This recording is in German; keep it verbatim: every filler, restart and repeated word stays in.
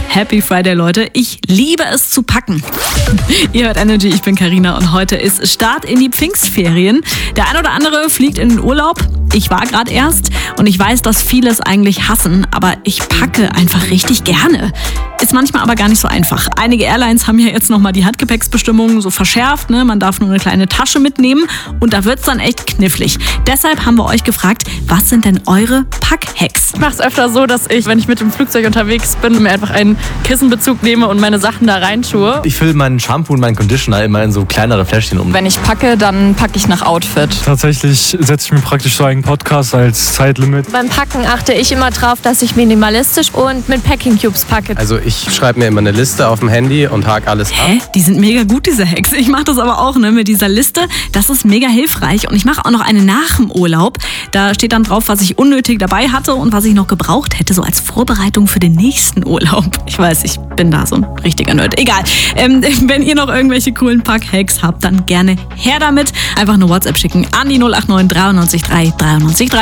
Happy Friday, Leute. Ich liebe es zu packen. Ihr hört Energy, ich bin Carina und heute ist Start in die Pfingstferien. Der ein oder andere fliegt in den Urlaub. Ich war gerade erst und ich weiß, dass viele es eigentlich hassen, aber ich packe einfach richtig gerne. Ist manchmal aber gar nicht so einfach. Einige Airlines haben ja jetzt nochmal die Handgepäcksbestimmungen so verschärft. Ne? Man darf nur eine kleine Tasche mitnehmen und da wird's dann echt knifflig. Deshalb haben wir euch gefragt, was sind denn eure Packhacks? Ich mache es öfter so, dass ich, wenn ich mit dem Flugzeug unterwegs bin, mir einfach einen Kissenbezug nehme und meine Sachen da reintue. Ich fülle meinen Shampoo und meinen Conditioner immer in so kleinere Fläschchen um. Wenn ich packe, dann packe ich nach Outfit. Tatsächlich setze ich mir praktisch so einen Podcast als Zeitlimit. Beim Packen achte ich immer drauf, dass ich minimalistisch und mit Packing Cubes packe. Also ich schreibe mir immer eine Liste auf dem Handy und hake alles ab. Hä? Die sind mega gut, diese Hacks. Ich mache das aber auch ne, mit dieser Liste. Das ist mega hilfreich. Und ich mache auch noch eine nach dem Urlaub. Da steht dann drauf, was ich unnötig dabei hatte und was ich noch gebraucht hätte, so als Vorbereitung für den nächsten Urlaub. Ich weiß, ich bin da so ein richtiger Nerd. Egal. Ähm, wenn ihr noch irgendwelche coolen Pack-Hacks habt, dann gerne her damit. Einfach eine WhatsApp schicken an die null acht neun neun drei neun drei drei neun drei.